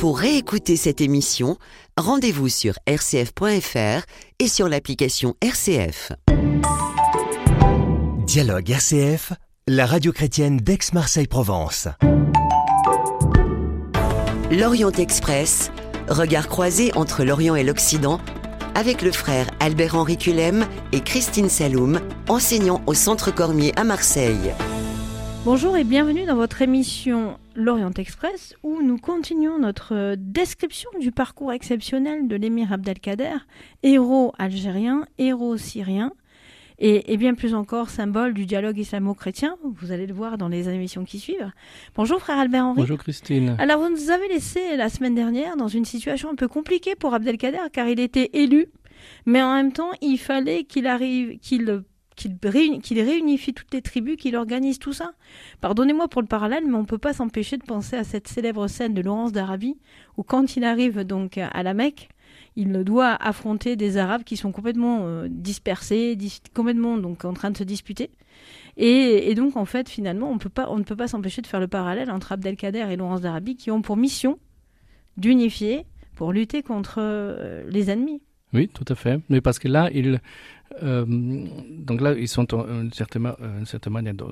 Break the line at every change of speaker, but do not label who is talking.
Pour réécouter cette émission, rendez-vous sur rcf.fr et sur l'application RCF.
Dialogue RCF, la radio chrétienne d'Aix-Marseille-Provence.
L'Orient Express, regard croisé entre l'Orient et l'Occident, avec le frère Albert-Henri Culem et Christine Saloum, enseignants au Centre Cormier à Marseille.
Bonjour et bienvenue dans votre émission L'Orient Express, où nous continuons notre description du parcours exceptionnel de l'émir Abdelkader, héros algérien, héros syrien, et bien plus encore symbole du dialogue islamo-chrétien. Vous allez le voir dans les émissions qui suivent. Bonjour frère Albert-Henri.
Bonjour Christine.
Alors vous nous avez laissé la semaine dernière dans une situation un peu compliquée pour Abdelkader, car il était élu, mais en même temps il fallait qu'il réunifie toutes les tribus, qu'il organise tout ça. Pardonnez-moi pour le parallèle, mais on ne peut pas s'empêcher de penser à cette célèbre scène de Laurence d'Arabie, où quand il arrive donc à la Mecque, il doit affronter des Arabes qui sont complètement dispersés, complètement donc en train de se disputer. Et donc en fait, finalement, on ne peut pas s'empêcher de faire le parallèle entre Abdelkader et Laurence d'Arabie, qui ont pour mission d'unifier pour lutter contre les ennemis.
Oui, tout à fait. Mais parce que là, ils sont d'une certaine manière